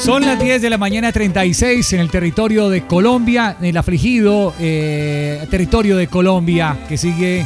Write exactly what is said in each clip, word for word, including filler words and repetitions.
Son las diez de la mañana, treinta y seis en el territorio de Colombia, en el afligido eh, territorio de Colombia, que sigue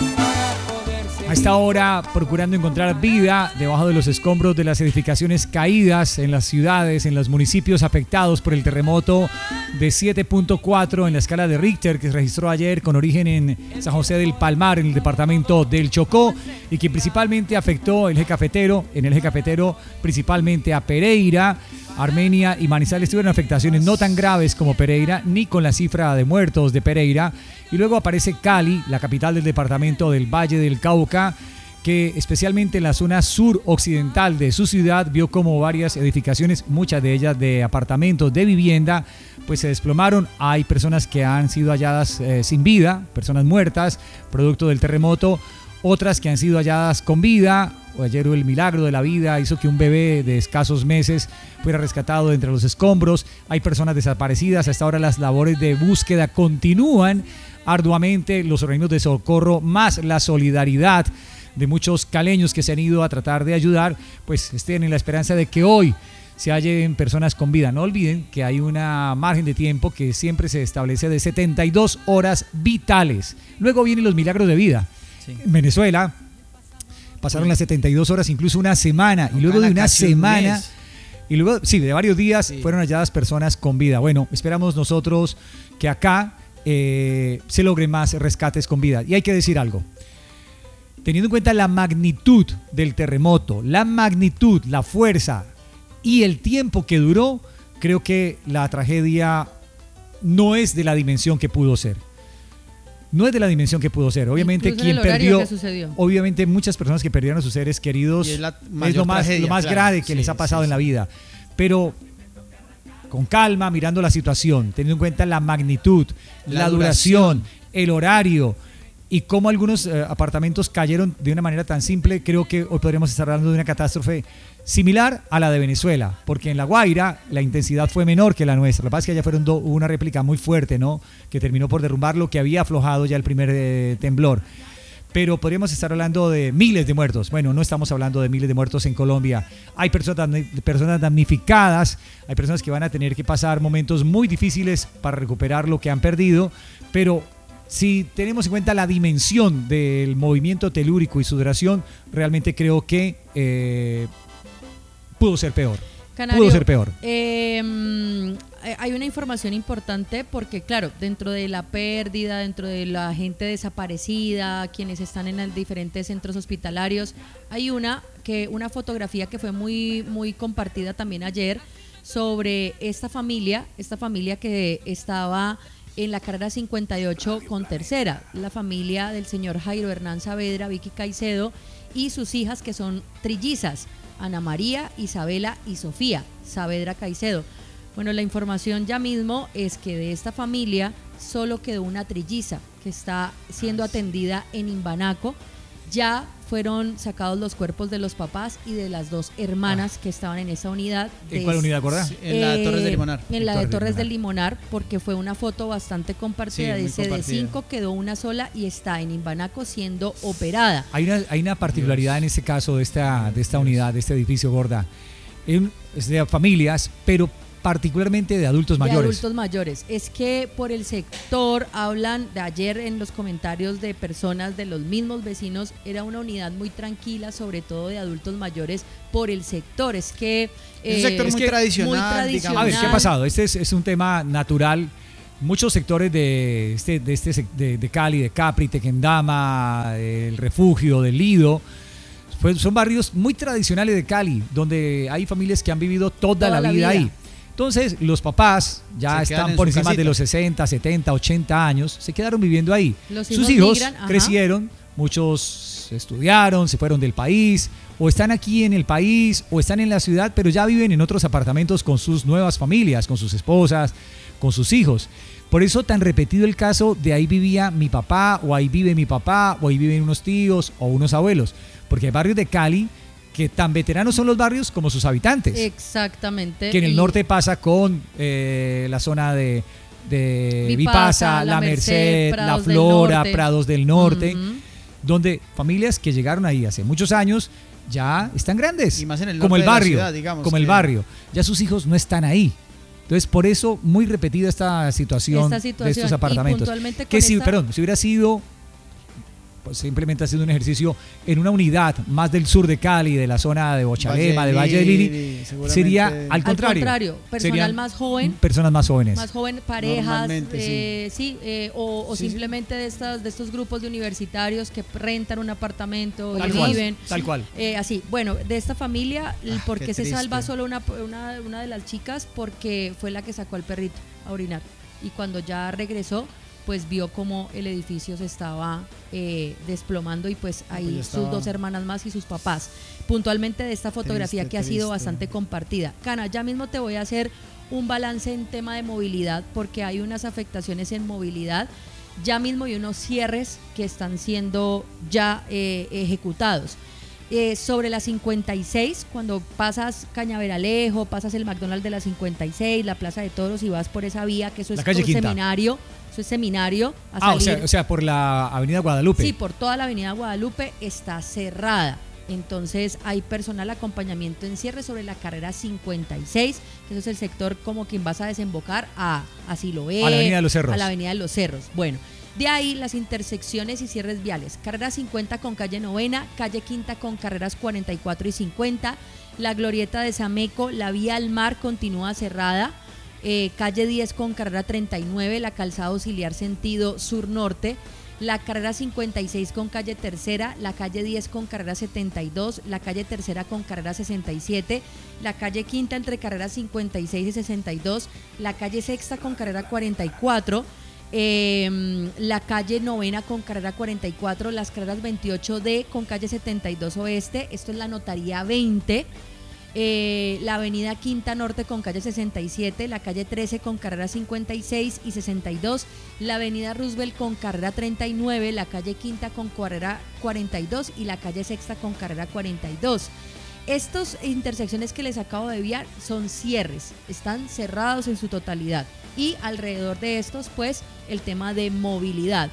a esta hora procurando encontrar vida debajo de los escombros de las edificaciones caídas en las ciudades, en los municipios afectados por el terremoto de siete punto cuatro en la escala de Richter, que se registró ayer con origen en San José del Palmar, en el departamento del Chocó, y que principalmente afectó el eje cafetero, en el eje cafetero principalmente a Pereira, Armenia y Manizales. Tuvieron afectaciones no tan graves como Pereira, ni con la cifra de muertos de Pereira. Y luego aparece Cali, la capital del departamento del Valle del Cauca, que especialmente en la zona suroccidental de su ciudad vio como varias edificaciones, muchas de ellas de apartamentos, de vivienda, pues se desplomaron. Hay personas que han sido halladas eh, sin vida, personas muertas, producto del terremoto, otras que han sido halladas con vida. Ayer el milagro de la vida hizo que un bebé de escasos meses fuera rescatado de entre los escombros. Hay personas desaparecidas. Hasta ahora las labores de búsqueda continúan arduamente. Los organismos de socorro, más la solidaridad de muchos caleños que se han ido a tratar de ayudar, pues estén en la esperanza de que hoy se hallen personas con vida. No olviden que hay una margen de tiempo que siempre se establece de setenta y dos horas vitales. Luego vienen los milagros de vida. Sí. En Venezuela pasaron las setenta y dos horas, incluso una semana, y luego de una semana, un y luego, sí, de varios días, sí, fueron halladas personas con vida. Bueno, esperamos nosotros que acá eh, se logren más rescates con vida. Y hay que decir algo, teniendo en cuenta la magnitud del terremoto, la magnitud, la fuerza y el tiempo que duró, creo que la tragedia no es de la dimensión que pudo ser. No es de la dimensión que pudo ser. Obviamente incluso quien perdió, obviamente muchas personas que perdieron a sus seres queridos es, es lo más, tragedia, lo más claro, grave que sí, les ha pasado sí, en la vida. Pero con calma, mirando la situación, teniendo en cuenta la magnitud, la, la duración, duración, el horario y cómo algunos eh, apartamentos cayeron de una manera tan simple, creo que hoy podríamos estar hablando de una catástrofe similar a la de Venezuela, porque en La Guaira la intensidad fue menor que la nuestra. Lo que pasa es que allá fueron do, hubo una réplica muy fuerte, ¿no?, que terminó por derrumbar lo que había aflojado ya el primer eh, temblor. Pero podríamos estar hablando de miles de muertos. Bueno, no estamos hablando de miles de muertos en Colombia. Hay personas, personas damnificadas, hay personas que van a tener que pasar momentos muy difíciles para recuperar lo que han perdido, pero si tenemos en cuenta la dimensión del movimiento telúrico y su duración, realmente creo que eh, pudo ser peor. Canario, pudo ser peor. Eh, hay una información importante porque, claro, dentro de la pérdida, dentro de la gente desaparecida, quienes están en los diferentes centros hospitalarios, hay una que una fotografía que fue muy, muy compartida también ayer sobre esta familia, esta familia que estaba en la carrera cincuenta y ocho con tercera, la familia del señor Jairo Hernán Saavedra, Vicky Caicedo y sus hijas, que son trillizas, Ana María, Isabela y Sofía Saavedra Caicedo. Bueno, la información ya mismo es que de esta familia solo quedó una trilliza que está siendo atendida en Imbanaco. Ya fueron sacados los cuerpos de los papás y de las dos hermanas ah. que estaban en esa unidad. ¿En cuál unidad, acordás? Sí, en la de Torres del Limonar. En la de Torres del Limonar, porque fue una foto bastante compartida. Sí, dice, compartida. De cinco quedó una sola y está en Imbanaco siendo operada. Hay una, hay una particularidad en este caso de esta, de esta unidad, de este edificio, Gorda. Es de familias, pero particularmente de adultos mayores. De adultos mayores. Es que por el sector hablan, de ayer en los comentarios de personas de los mismos vecinos, era una unidad muy tranquila, sobre todo de adultos mayores por el sector. Es que eh, es un sector es muy, que tradicional, muy tradicional. A ver, ¿qué ha pasado? Este es, es un tema natural. Muchos sectores de este, de, este, de, de Cali, de Capri, Tequendama, El Refugio, del Lido, pues son barrios muy tradicionales de Cali, donde hay familias que han vivido toda, toda la, vida la vida ahí. Entonces, los papás ya se están por encima casita. de los sesenta, setenta, ochenta años, se quedaron viviendo ahí. Los Sus hijos, hijos migran, crecieron, muchos estudiaron, se fueron del país, o están aquí en el país, o están en la ciudad, pero ya viven en otros apartamentos con sus nuevas familias, con sus esposas, con sus hijos. Por eso tan repetido el caso de ahí vivía mi papá, o ahí vive mi papá, o ahí viven unos tíos, o unos abuelos. Porque hay barrios de Cali que tan veteranos son los barrios como sus habitantes. Exactamente. Que en el y norte pasa con eh, la zona de, de Vipasa, La Merced, La Flora, Prados del Norte, uh-huh. donde familias que llegaron ahí hace muchos años ya están grandes, Y más en el como norte el de la barrio, ciudad, digamos como el que- barrio. Ya sus hijos no están ahí. Entonces, por eso, muy repetida esta situación, Esta de situación, estos y apartamentos. puntualmente Que con si, esta- perdón, si hubiera sido pues simplemente haciendo un ejercicio en una unidad más del sur de Cali, de la zona de Bochalema, de Valle de Lili, seguramente- sería al Al contrario. contrario, personal Serían más joven, Personas más jóvenes. más joven, parejas, Normalmente, eh, sí, eh, o, o Sí, sí. simplemente de estas, de estos grupos de universitarios que rentan un apartamento Tal y cual, viven. tal cual. Eh, así, bueno, de esta familia, el Ah, ¿por qué qué se triste. salva solo una, una, una de las chicas? Porque fue la que sacó al perrito a orinar. Y cuando ya regresó, pues vio como el edificio se estaba eh, desplomando y pues ahí pues ya estaba- sus dos hermanas más y sus papás. Puntualmente de esta fotografía Triste, que ha sido triste. bastante compartida. Cana, ya mismo te voy a hacer un balance en tema de movilidad porque hay unas afectaciones en movilidad. Ya mismo hay unos cierres que están siendo ya eh, ejecutados. Eh, sobre la cincuenta y seis, cuando pasas Cañaveralejo, pasas el McDonald's de la cincuenta y seis, la Plaza de Toros y vas por esa vía, que eso La es calle un Quinta. seminario, eso es seminario. A Ah, o salir- sea, o sea, por la Avenida Guadalupe. Sí, por toda la avenida Guadalupe está cerrada. Entonces hay personal acompañamiento en cierre sobre la carrera cincuenta y seis, que eso es el sector como quien vas a desembocar a, a Siloé, A la avenida de los Cerros. a la avenida de los Cerros. Bueno, de ahí las intersecciones y cierres viales. Carrera cincuenta con calle Novena, calle Quinta con carreras cuarenta y cuatro y cincuenta, la glorieta de Sameco, la vía al mar continúa cerrada. Eh, calle diez con carrera treinta y nueve, la calzada auxiliar sentido sur-norte, la carrera cincuenta y seis con calle Tercera, la calle diez con carrera setenta y dos, la calle Tercera con carrera sesenta y siete, la calle Quinta entre carrera cincuenta y seis y sesenta y dos, la calle Sexta con carrera cuarenta y cuatro, eh, la calle Novena con carrera cuarenta y cuatro, las carreras veintiocho D con calle setenta y dos Oeste, esto es la notaría veinte, eh, la avenida Quinta Norte con calle sesenta y siete, la calle trece con carrera cincuenta y seis y sesenta y dos, la avenida Roosevelt con carrera treinta y nueve, la calle Quinta con carrera cuarenta y dos y la calle Sexta con carrera cuarenta y dos. Estas intersecciones que les acabo de enviar son cierres, están cerrados en su totalidad y alrededor de estos pues el tema de movilidad.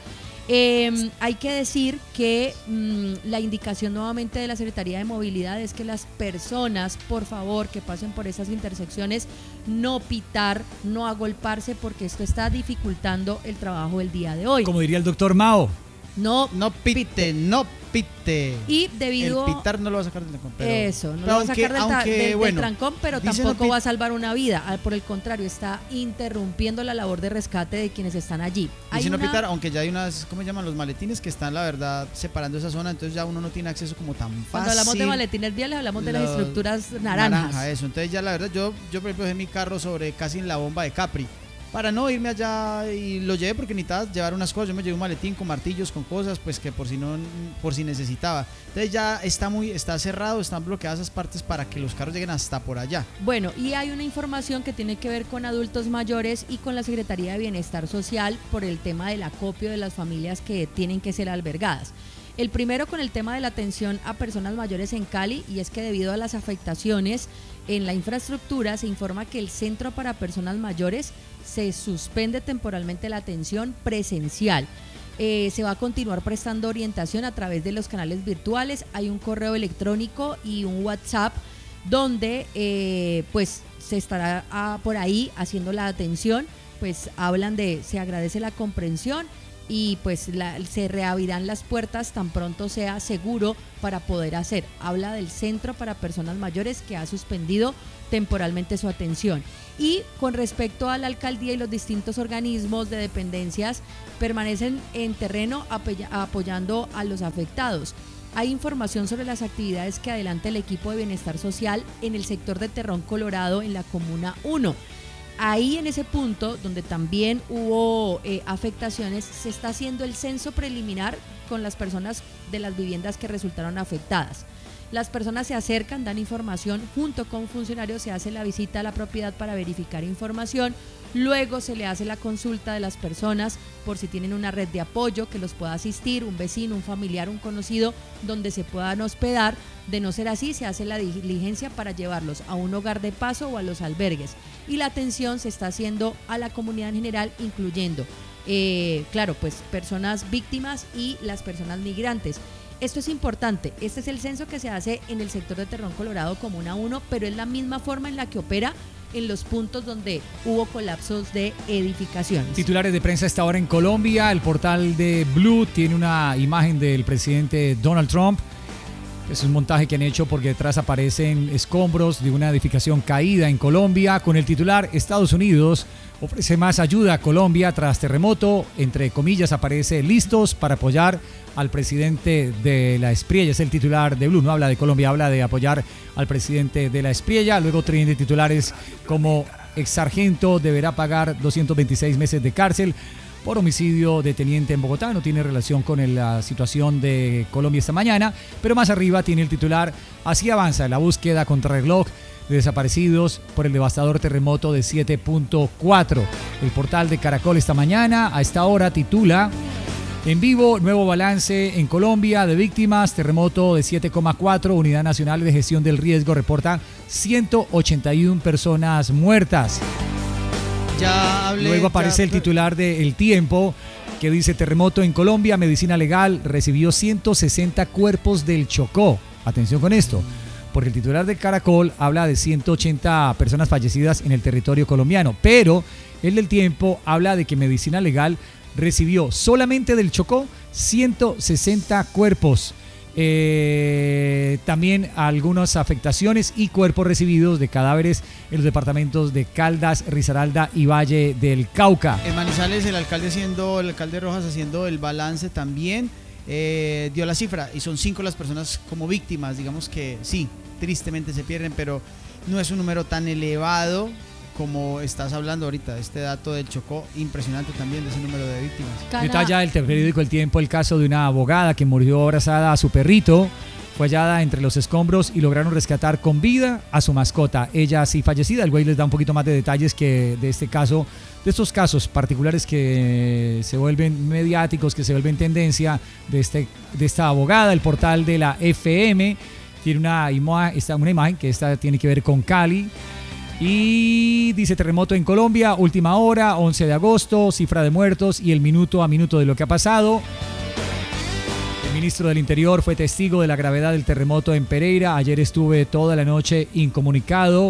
Eh, hay que decir que mmm, la indicación nuevamente de la Secretaría de Movilidad es que las personas, por favor, que pasen por esas intersecciones, no pitar, no agolparse, porque esto está dificultando el trabajo del día de hoy. Como diría el doctor Mao. No, No pite, no pite. y debido El pitar no lo va a sacar del trancón. pero- eso, no pero lo va a aunque- sacar del, tra- aunque, del- del bueno, trancón, pero dicen tampoco los pi- va a salvar una vida. Al- Por el contrario, está interrumpiendo la labor de rescate de quienes están allí. Hay Dice no una- pitar, aunque ya hay unas, ¿cómo se llaman? Los maletines que están, la verdad, separando esa zona, entonces ya uno no tiene acceso como tan fácil. Cuando hablamos de maletines viales, hablamos de las Los- estructuras naranjas. Naranja, eso. Entonces ya la verdad, yo, yo por ejemplo dejé mi carro sobre casi en la bomba de Capri. Para no irme allá y lo llevé porque necesitaba llevar unas cosas. Yo me llevé un maletín con martillos, con cosas, pues que por si no, por si necesitaba. Entonces ya está muy, está cerrado, están bloqueadas esas partes para que los carros lleguen hasta por allá. Bueno, y hay una información que tiene que ver con adultos mayores y con la Secretaría de Bienestar Social por el tema del acopio de las familias que tienen que ser albergadas. El primero con el tema de la atención a personas mayores en Cali, y es que debido a las afectaciones en la infraestructura se informa que el Centro para Personas Mayores se suspende temporalmente la atención presencial. Eh, se va a continuar prestando orientación a través de los canales virtuales. Hay un correo electrónico y un WhatsApp donde eh, pues se estará ah, por ahí haciendo la atención. Pues hablan de, se agradece la comprensión y pues la, se reabrirán las puertas tan pronto sea seguro para poder hacer. Habla del Centro para Personas Mayores que ha suspendido temporalmente su atención. Y con respecto a la alcaldía y los distintos organismos de dependencias, permanecen en terreno apoya- apoyando a los afectados. Hay información sobre las actividades que adelanta el equipo de bienestar social en el sector de Terrón Colorado en la Comuna uno. Ahí en ese punto donde también hubo eh, afectaciones, se está haciendo el censo preliminar con las personas de las viviendas que resultaron afectadas. Las personas se acercan, dan información, junto con funcionarios se hace la visita a la propiedad para verificar información, luego se le hace la consulta de las personas por si tienen una red de apoyo que los pueda asistir, un vecino, un familiar, un conocido, donde se puedan hospedar. De no ser así, se hace la diligencia para llevarlos a un hogar de paso o a los albergues. Y la atención se está haciendo a la comunidad en general, incluyendo, eh, claro, pues personas víctimas y las personas migrantes. Esto es importante, este es el censo que se hace en el sector de Terrón Colorado Comuna uno, pero es la misma forma en la que opera en los puntos donde hubo colapsos de edificaciones. Titulares de prensa a esta hora en Colombia. El portal de Blue tiene una imagen del presidente Donald Trump. Es un montaje que han hecho porque detrás aparecen escombros de una edificación caída en Colombia con el titular: Estados Unidos ofrece más ayuda a Colombia tras terremoto. Entre comillas aparece listos para apoyar al presidente de la Espriella. Es el titular de Blue, no habla de Colombia, habla de apoyar al presidente de la Espriella. Luego tiene titulares como: exsargento deberá pagar doscientos veintiséis meses de cárcel por homicidio de teniente en Bogotá. No tiene relación con el, la situación de Colombia esta mañana, pero más arriba tiene el titular: así avanza la búsqueda contrarreloj de desaparecidos por el devastador terremoto de siete punto cuatro. El portal de Caracol esta mañana a esta hora titula: en vivo, nuevo balance en Colombia de víctimas, terremoto de siete coma cuatro, Unidad Nacional de Gestión del Riesgo reporta ciento ochenta y una personas muertas. Ya hablé, Luego aparece ya, el titular de El Tiempo que dice: terremoto en Colombia, medicina legal recibió ciento sesenta cuerpos del Chocó. Atención con esto, porque el titular de Caracol habla de ciento ochenta personas fallecidas en el territorio colombiano, pero el del Tiempo habla de que medicina legal recibió solamente del Chocó ciento sesenta cuerpos. Eh, también algunas afectaciones y cuerpos recibidos de cadáveres en los departamentos de Caldas, Risaralda y Valle del Cauca. En Manizales el alcalde haciendo, el alcalde Rojas haciendo el balance también eh, dio la cifra y son cinco las personas como víctimas. Digamos que sí, tristemente se pierden, pero no es un número tan elevado como estás hablando ahorita. Este dato del Chocó, impresionante también de ese número de víctimas. Cana- Detalla el periódico El Tiempo el caso de una abogada que murió abrazada a su perrito. Fue hallada entre los escombros y lograron rescatar con vida a su mascota. Ella sí fallecida. El güey les da un poquito más de detalles que de este caso, de estos casos particulares que se vuelven mediáticos, que se vuelven tendencia de, este, de esta abogada. El portal de la F M tiene una, ima- esta, una imagen que esta tiene que ver con Cali. Y dice: terremoto en Colombia, última hora, once de agosto, cifra de muertos y el minuto a minuto de lo que ha pasado. El ministro del Interior fue testigo de la gravedad del terremoto en Pereira. Ayer estuve toda la noche incomunicado.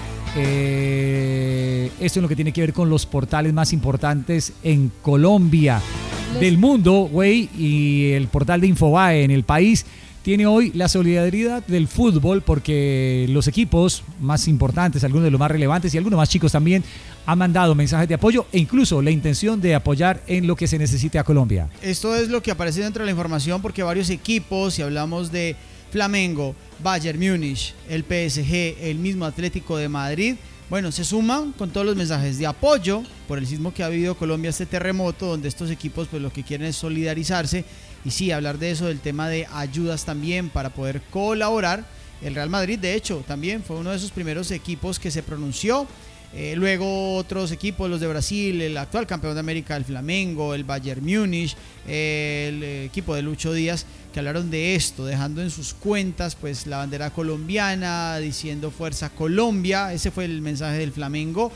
Eh, esto es lo que tiene que ver con los portales más importantes en Colombia, del mundo, güey, y el portal de Infobae en el país. Tiene hoy la solidaridad del fútbol porque los equipos más importantes, algunos de los más relevantes y algunos más chicos también, han mandado mensajes de apoyo e incluso la intención de apoyar en lo que se necesite a Colombia. Esto es lo que aparece dentro de la información porque varios equipos, si hablamos de Flamengo, Bayern Múnich, el P S G, el mismo Atlético de Madrid, bueno, se suman con todos los mensajes de apoyo por el sismo que ha vivido Colombia, este terremoto, donde estos equipos pues lo que quieren es solidarizarse y sí, hablar de eso, del tema de ayudas también para poder colaborar. El Real Madrid, de hecho, también fue uno de esos primeros equipos que se pronunció. Eh, luego otros equipos, los de Brasil, el actual campeón de América, el Flamengo, el Bayern Múnich, eh, el equipo de Lucho Díaz, que hablaron de esto, dejando en sus cuentas pues la bandera colombiana, diciendo Fuerza Colombia. Ese fue el mensaje del Flamengo,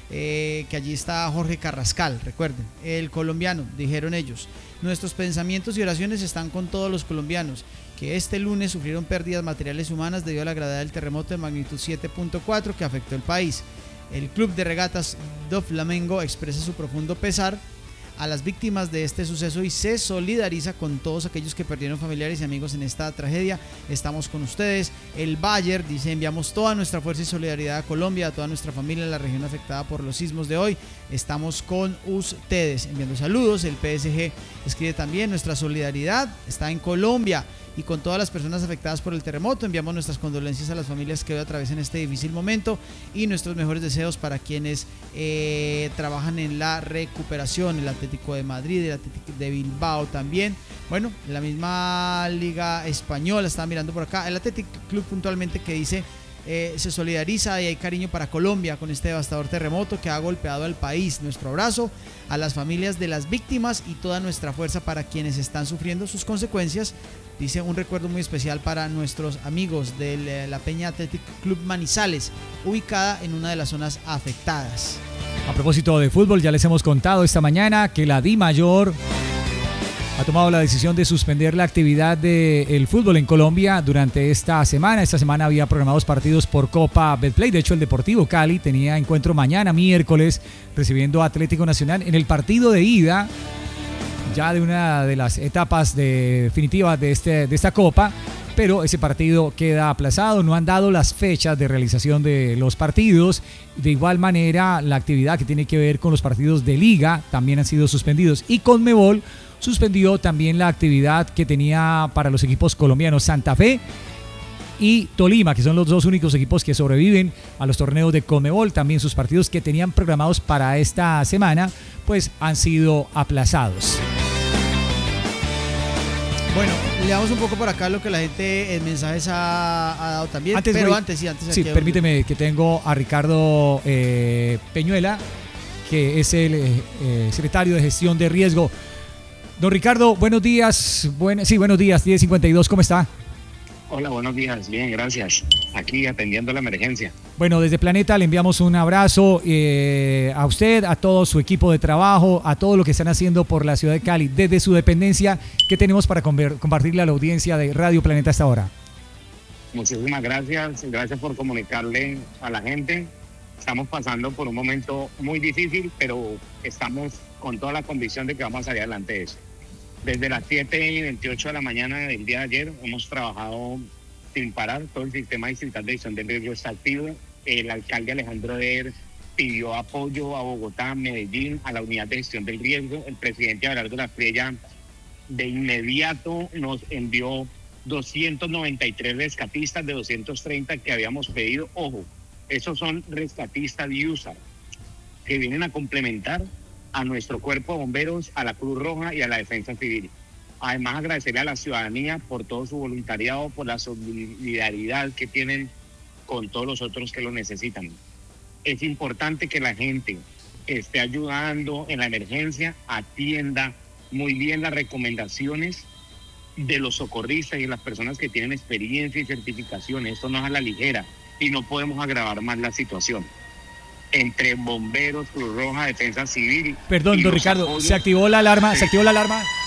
eh, que allí está Jorge Carrascal, recuerden, el colombiano, dijeron ellos: nuestros pensamientos y oraciones están con todos los colombianos que este lunes sufrieron pérdidas materiales humanas debido a la gravedad del terremoto de magnitud siete punto cuatro que afectó el país. El Club de Regatas do Flamengo expresa su profundo pesar a las víctimas de este suceso y se solidariza con todos aquellos que perdieron familiares y amigos en esta tragedia. Estamos con ustedes. El Bayern dice: enviamos toda nuestra fuerza y solidaridad a Colombia, a toda nuestra familia en la región afectada por los sismos de hoy. Estamos con ustedes, enviando saludos. El P S G escribe también: nuestra solidaridad está en Colombia y con todas las personas afectadas por el terremoto. Enviamos nuestras condolencias a las familias que hoy atraviesan este difícil momento y nuestros mejores deseos para quienes eh, trabajan en la recuperación. El Atlético de Madrid, el Atlético de Bilbao también. Bueno, la misma Liga Española, estaba mirando por acá, el Athletic Club puntualmente, que dice eh, se solidariza y hay cariño para Colombia con este devastador terremoto que ha golpeado al país. Nuestro abrazo a las familias de las víctimas y toda nuestra fuerza para quienes están sufriendo sus consecuencias. Dice: un recuerdo muy especial para nuestros amigos de la Peña Athletic Club Manizales, ubicada en una de las zonas afectadas. A propósito de fútbol, ya les hemos contado esta mañana que la Di Mayor ha tomado la decisión de suspender la actividad del fútbol en Colombia durante esta semana. Esta semana había programados partidos por Copa Betplay. De hecho, el Deportivo Cali tenía encuentro mañana, miércoles, recibiendo a Atlético Nacional en el partido de ida, ya de una de las etapas definitivas de, este, de esta Copa. Pero ese partido queda aplazado, no han dado las fechas de realización de los partidos. De igual manera, la actividad que tiene que ver con los partidos de Liga también han sido suspendidos. Y Conmebol suspendió también la actividad que tenía para los equipos colombianos Santa Fe y Tolima, que son los dos únicos equipos que sobreviven a los torneos de Conmebol. También sus partidos que tenían programados para esta semana, pues han sido aplazados. Bueno, leamos un poco por acá lo que la gente en mensajes ha, ha dado también. Antes, pero voy, antes, sí, antes. Sí, permíteme que tengo a Ricardo eh, Peñuela, que es el eh, secretario de Gestión de Riesgo. Don Ricardo, buenos días. Buen, sí, buenos días, diez cincuenta y dos, ¿cómo está? Hola, buenos días. Bien, gracias. Aquí atendiendo la emergencia. Bueno, desde Planeta le enviamos un abrazo eh, a usted, a todo su equipo de trabajo, a todo lo que están haciendo por la ciudad de Cali. Desde su dependencia, ¿qué tenemos para compartirle a la audiencia de Radio Planeta hasta ahora? Muchísimas gracias. Gracias por comunicarle a la gente. Estamos pasando por un momento muy difícil, pero estamos con toda la convicción de que vamos a salir adelante de eso. Desde las siete y veintiocho de la mañana del día de ayer hemos trabajado sin parar. Todo el sistema distrital de gestión del riesgo está activo. El alcalde Alejandro Eder pidió apoyo a Bogotá, Medellín, a la unidad de gestión del riesgo. El presidente Abelardo Lafrella de inmediato nos envió doscientos noventa y tres rescatistas de doscientos treinta que habíamos pedido. Ojo, esos son rescatistas de U S A que vienen a complementar a nuestro cuerpo de bomberos, a la Cruz Roja y a la Defensa Civil. Además, agradecerle a la ciudadanía por todo su voluntariado, por la solidaridad que tienen con todos los otros que lo necesitan. Es importante que la gente esté ayudando en la emergencia, atienda muy bien las recomendaciones de los socorristas y de las personas que tienen experiencia y certificaciones. Esto no es a la ligera y no podemos agravar más la situación. Entre bomberos, Cruz Roja, Defensa Civil. Perdón, don Ricardo, apoyos. ¿se activó la alarma? Sí. ¿Se activó la alarma?